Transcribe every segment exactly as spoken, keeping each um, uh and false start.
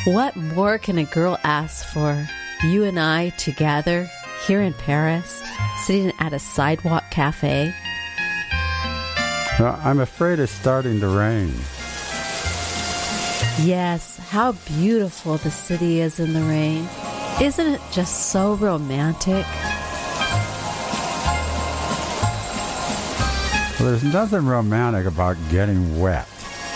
What more can a girl ask for? You and I together here in Paris, sitting at a sidewalk cafe. Well, I'm afraid it's starting to rain. Yes, how beautiful the city is in the rain. Isn't it just so romantic? Well, there's nothing romantic about getting wet.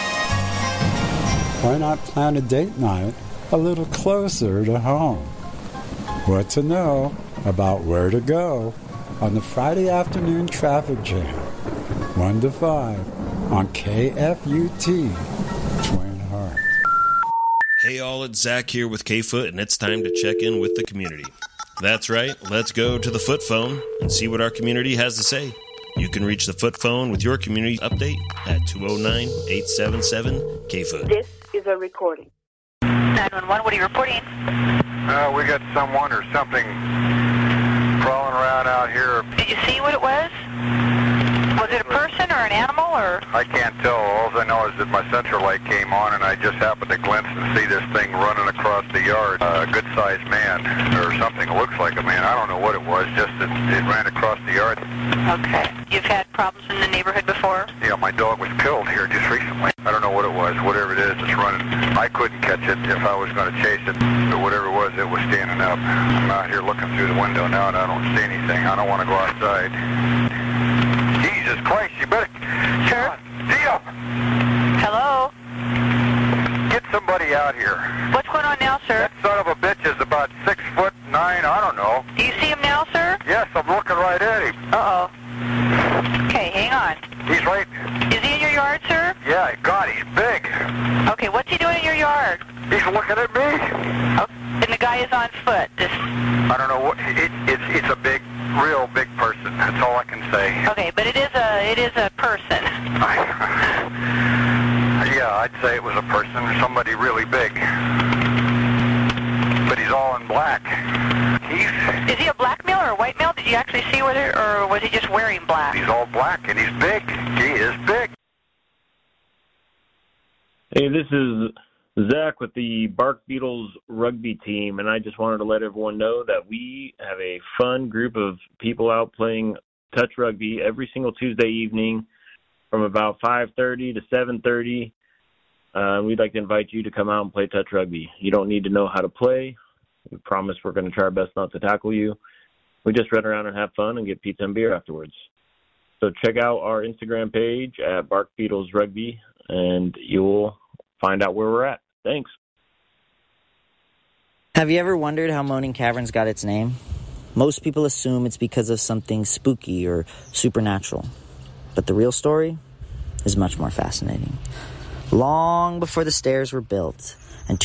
Why not plan a date night a little closer to home? What to know about where to go on the Friday afternoon traffic jam, one to five on K F U T, Twin Heart. Hey all, it's Zach here with K-Foot, and it's time to check in with the community. That's right, let's go to the Foot Phone and see what our community has to say. You can reach the Foot Phone with your community update at two oh nine, eight seven seven, K Foot. This is a recording. nine one one, what are you reporting? Uh, we got someone or something crawling around out here. Did you see what it was? Was it a person or an animal or? I can't tell. All I know is that my central light came on and I just happened to glance and see this thing running across the yard. Uh, a good-sized man or something. It looks like a man. I don't know what it was, just that it ran across the yard. Okay. You've had problems in the neighborhood before? Yeah, my dog was killed here just recently. I don't know what it was. Whatever it is, it's running. I couldn't catch it if I was going to chase it. But whatever it was, it was standing up. I'm out here looking through the window now and I don't see anything. I don't want to go outside. Jesus Christ, you better... Sure. Dio! Hello? Get somebody out here. What's going on now, sir? That son of a bitch is about six foot nine, I don't know. Do you see him now, sir? Yes, I'm looking right at him. Uh-oh. Okay, hang on. He's right... Is he in your yard, sir? Yeah, God, he's big. Okay, what's he doing in your yard? He's looking at me. Oh, and the guy is on foot. This... I don't know what... It, it's, it's a big, real big person. That's all I can say. Okay, but it is a, it is a person. I, yeah, I'd say it was a person, somebody really big. But he's all in black. He's... Is he a black male or a white male? Did you actually see whether, or was he just wearing black? He's all black and he's big. He is big. Hey, this is Zach with the Bark Beetles rugby team, and I just wanted to let everyone know that we have a fun group of people out playing touch rugby every single Tuesday evening from about five thirty to seven thirty. Uh, we'd like to invite you to come out and play touch rugby. You don't need to know how to play. We promise we're going to try our best not to tackle you. We just run around and have fun and get pizza and beer afterwards. So check out our Instagram page at Bark Beetles Rugby, and you'll find out where we're at. Thanks. Have you ever wondered how Moaning Caverns got its name? Most people assume it's because of something spooky or supernatural. But the real story is much more fascinating. Long before the stairs were built,